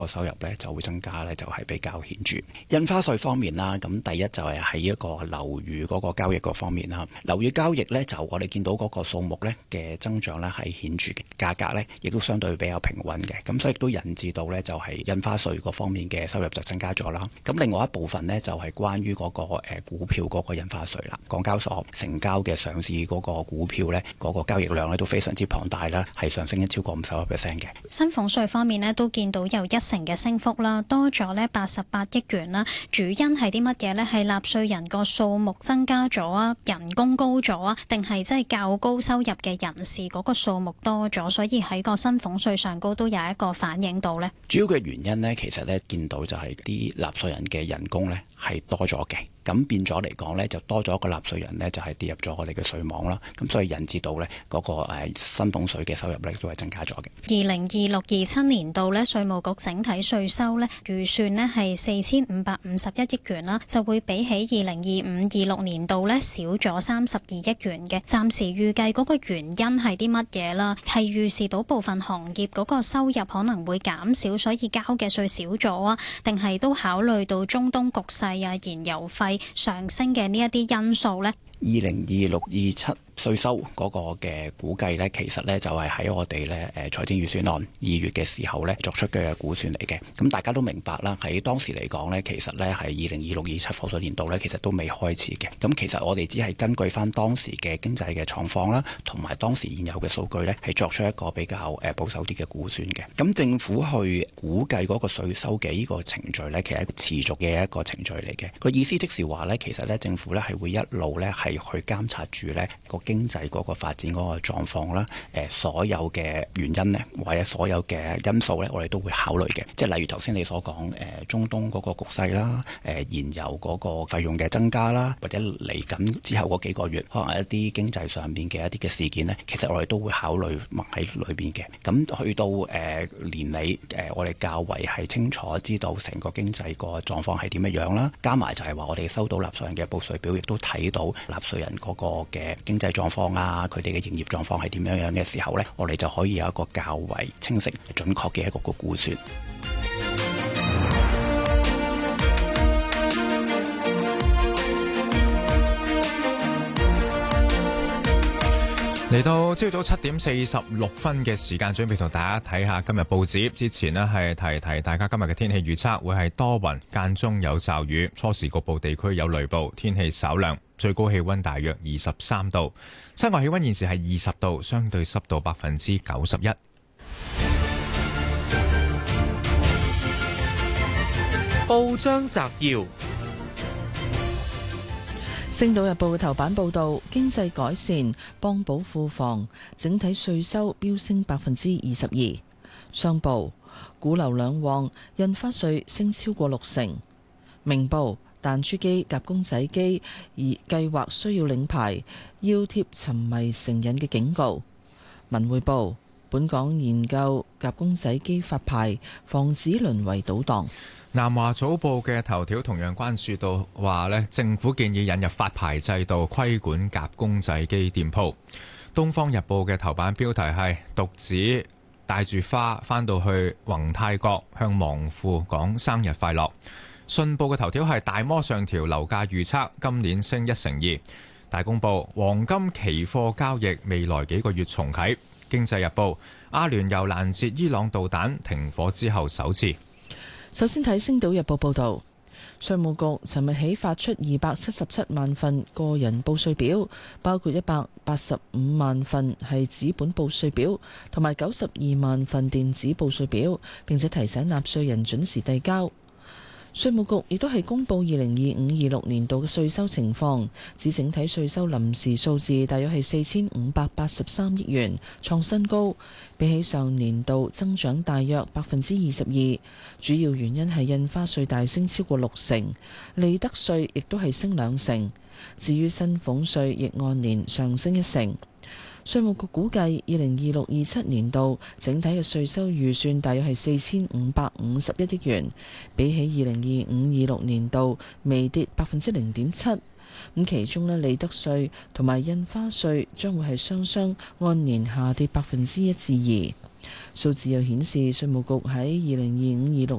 個收入咧就會增加咧，就係比較顯著。印花稅方面啦，咁第一就係喺一個樓宇嗰個交易嗰方面啦。樓宇交易咧就我哋見到嗰個數目咧嘅增長咧係顯著嘅，價格咧亦都相對比較平穩嘅。咁所以亦都引致到咧就係印花稅嗰方面嘅收入就增加咗啦。咁另外一部分咧就係關於嗰個股票嗰個印花稅啦。港交所成交嘅上市嗰個股票咧嗰個交易量咧都非常之龐大啦，係上升咗超過51%嘅。 薪俸稅方面咧都見到有1成嘅升幅啦，多咗呢88億元啦。主因係啲乜嘢呢？係納稅人個數目增加咗啊，人工高咗啊，定係即係較高收入嘅人士嗰個數目多咗，所以喺個薪俸稅上高都有一個反映到呢。 主要嘅原因呢，其實呢見到就係啲納稅人嘅人工呢係多咗嘅。咁變咗嚟講呢，就多咗一個納稅人呢，就係跌入咗我哋嘅稅網啦。咁所以引致到呢嗰個薪俸稅嘅收入呢，都係增加咗嘅。 2026-27年度呢，稅務局整體稅收呢預算呢係4551億元啦，就會比起2025-26年度呢少咗32億元嘅。暫時預計嗰個原因係啲乜嘢啦？係預示到部分行業嗰個收入可能會減少，所以交嘅稅少咗啊？定係都考慮到中東局勢啊、燃油費上升嘅呢一啲因素呢？2026-27稅收嗰個嘅估計呢，其實呢就係喺我哋呢財政預算案2月嘅時候呢作出嘅估算嚟嘅。咁大家都明白啦，喺當時嚟講呢，其實呢係2026-27課稅年度呢，其實都未開始嘅。咁其實我哋只係根據翻當時嘅經濟嘅狀況啦，同埋當時現有嘅數據呢，係作出一個比較保守啲嘅估算嘅。咁政府去估計嗰個稅收嘅呢個程序呢，其實係一個持續嘅一個程序嚟嘅。個意思即是話呢，其實呢政府呢係會一路呢係去監察住呢個經濟嗰個發展嗰個狀況啦，所有嘅原因呢，或者所有嘅因素呢，我哋都會考慮嘅。即係例如頭先你所講中東嗰個局勢啦，燃油嗰個費用嘅增加啦，或者嚟緊之後嗰幾個月可能一啲經濟上面嘅一啲嘅事件呢，其實我哋都會考慮埋喺裏邊嘅。咁去到年尾我哋較為係清楚知道成個經濟個狀況係點樣樣啦，加埋就係話我哋收到納稅人嘅報稅表，亦都睇到納稅人嗰個嘅經濟狀況啊，佢哋嘅營業狀況係點樣樣嘅時候呢，我哋就可以有一個較為清晰、準確嘅一個估算。 嚟到朝早7點46分嘅時間，準備同大家睇下今日報紙。之前呢係提大家今日嘅天氣預測會係多雲，間中有驟雨，初時局部地區有雷暴，天氣稍涼，最高氣溫大約23度。室外氣溫現時係20度，相對濕度91%。 報章摘要。 星島日報嘅頭版報導，經濟改善，幫補庫房，整體稅收飆升22%。商報，股樓兩旺，印花稅升超過60%。明報，彈珠機夾公仔機而計劃需要領牌，要貼沉迷成癮嘅警告。文匯報，本港研究夾公仔機發牌，防止淪為賭檔。 南華早報嘅頭條同樣關注到話呢，政府建議引入發牌制度規管夾公仔機店鋪。東方日報嘅頭版標題係獨子帶住花返到去宏泰閣向亡父講生日快樂。信報嘅頭條係大摩上調樓價預測，今年升1%。大公報，黃金期貨交易未來幾個月重啟。經濟日報，阿聯酋攔截伊朗導彈，停火之後首次。 首先睇《星島日報》報導，稅務局尋日起發出277萬份個人報稅表，包括185萬份係紙本報稅表，同埋92萬份電子報稅表，並且提醒納稅人準時遞交。稅務局亦都係公布2025-26年度嘅稅收情況，指整體稅收臨時數字大約係4583億元，創新高，比起上年度增長大約22%。主要原因係印花稅大升超過60%，利得稅亦都係升2%。至於薪俸稅亦按年上升1%。稅務局估計2026-27年度整體嘅稅收預算大約係4551億元，比起2025-26年度微跌0.7%。咁其中呢，利得稅同埋印花稅將會係雙雙按年下跌1%至2%。 數字又顯示，稅務局喺